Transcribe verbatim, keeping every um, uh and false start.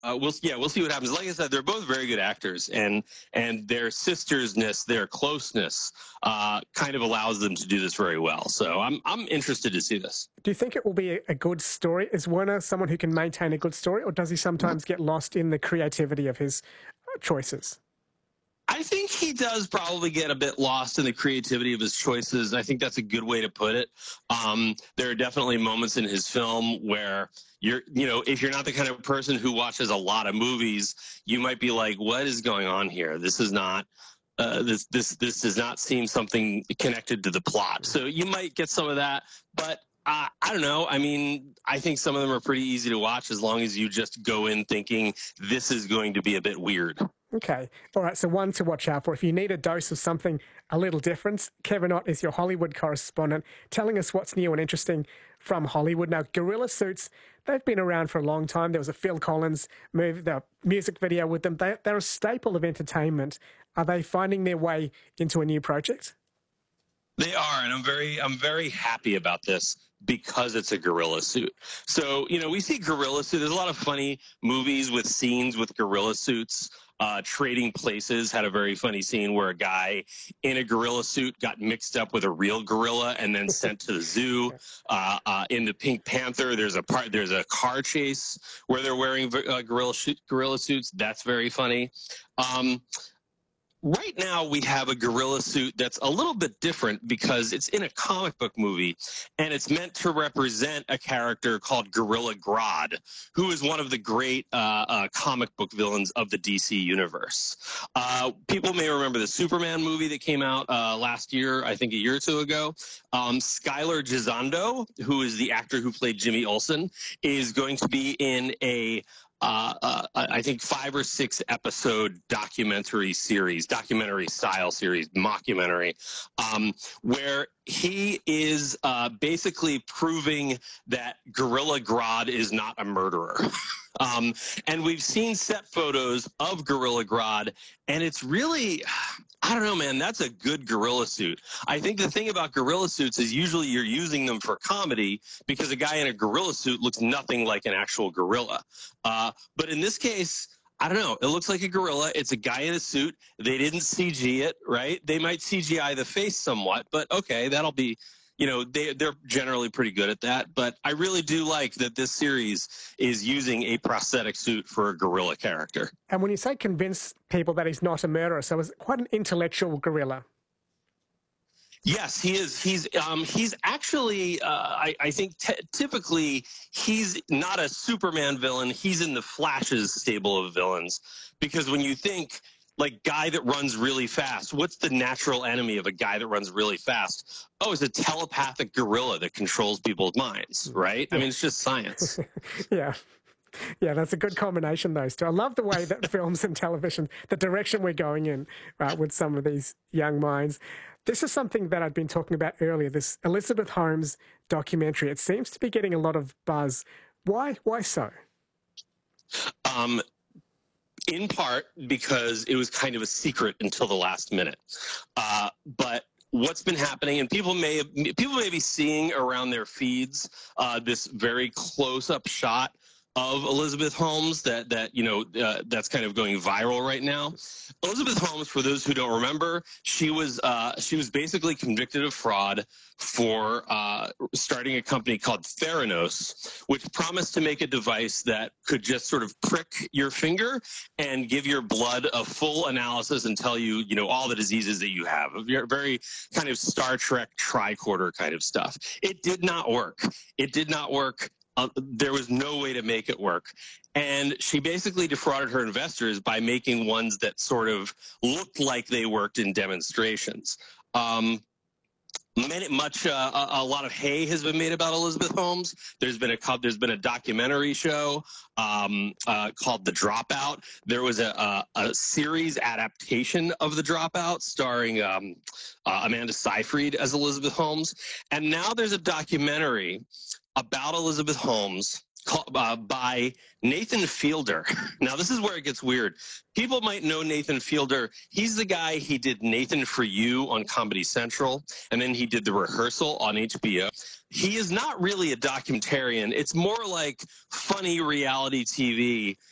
Uh, we'll yeah, we'll see what happens. Like I said, they're both very good actors, and and their sistersness, their closeness, uh, kind of allows them to do this very well. So I'm I'm interested to see this. Do you think it will be a good story? Is Werner someone who can maintain a good story, or does he sometimes get lost in the creativity of his choices? I think he does probably get a bit lost in the creativity of his choices. I think that's a good way to put it. Um, there are definitely moments in his film where you're, you know, if you're not the kind of person who watches a lot of movies, you might be like, what is going on here? This is not, uh, this, this, this does not seem something connected to the plot. So you might get some of that, but Uh, I don't know. I mean, I think some of them are pretty easy to watch as long as you just go in thinking this is going to be a bit weird. Okay. All right. So one to watch out for. If you need a dose of something a little different, Kevin Ott is your Hollywood correspondent, telling us what's new and interesting from Hollywood. Now, Gorilla Suits, they've been around for a long time. There was a Phil Collins movie, the music video with them. They, they're a staple of entertainment. Are they finding their way into a new project? They are, and I'm very, I'm very happy about this because it's a gorilla suit. So, you know, we see gorilla suit. There's a lot of funny movies with scenes with gorilla suits. Uh, Trading Places had a very funny scene where a guy in a gorilla suit got mixed up with a real gorilla and then sent to the zoo. Uh, uh, in the Pink Panther, there's a part, there's a car chase where they're wearing uh, gorilla gorilla suits. That's very funny. Um, Right now, we have a gorilla suit that's a little bit different because it's in a comic book movie, and it's meant to represent a character called Gorilla Grodd, who is one of the great uh, uh, comic book villains of the D C universe. Uh, people may remember the Superman movie that came out uh, last year, I think a year or two ago. Um, Skylar Gisondo, who is the actor who played Jimmy Olsen, is going to be in a Uh, uh, I think five or six episode documentary series, documentary style series, mockumentary, um, where he is uh, basically proving that Gorilla Grodd is not a murderer. um, and we've seen set photos of Gorilla Grodd, and it's really, I don't know, man, that's a good gorilla suit. I think the thing about gorilla suits is usually you're using them for comedy because a guy in a gorilla suit looks nothing like an actual gorilla. Uh, but in this case, I don't know. It looks like a gorilla. It's a guy in a suit. They didn't C G it, right? They might C G I the face somewhat, but okay, that'll be, you know, they, they're generally pretty good at that. But I really do like that this series is using a prosthetic suit for a gorilla character. And when you say convince people that he's not a murderer, so is it quite an intellectual gorilla? Yes, he is. He's um, he's actually, uh, I, I think, t typically he's not a Superman villain. He's in the Flash's stable of villains, because when you think like guy that runs really fast, what's the natural enemy of a guy that runs really fast? Oh, it's a telepathic gorilla that controls people's minds, right? I mean, it's just science. Yeah. Yeah, that's a good combination, those two. I love the way that films and television, the direction we're going in uh, with some of these young minds. This is something that I've been talking about earlier, this Elizabeth Holmes documentary. It seems to be getting a lot of buzz. Why? Why so? Um, in part because it was kind of a secret until the last minute. Uh, but what's been happening, and people may have, people may be seeing around their feeds uh, this very close-up shot of Elizabeth Holmes that, that you know, uh, that's kind of going viral right now. Elizabeth Holmes, for those who don't remember, she was, uh, she was basically convicted of fraud for uh, starting a company called Theranos, which promised to make a device that could just sort of prick your finger and give your blood a full analysis and tell you, you know, all the diseases that you have. Very kind of Star Trek tricorder kind of stuff. It did not work. It did not work. Uh, there was no way to make it work. And she basically defrauded her investors by making ones that sort of looked like they worked in demonstrations. Um, Many, much, uh, a, a lot of hay has been made about Elizabeth Holmes. There's been a there's been a documentary show um, uh, called The Dropout. There was a, a, a series adaptation of The Dropout starring um, uh, Amanda Seyfried as Elizabeth Holmes, and now there's a documentary about Elizabeth Holmes called, uh, by Nathan Fielder. Now, this is where it gets weird. People might know Nathan Fielder. He's the guy, he did Nathan For You on Comedy Central, and then he did The Rehearsal on H B O. He is not really a documentarian. It's more like funny reality T V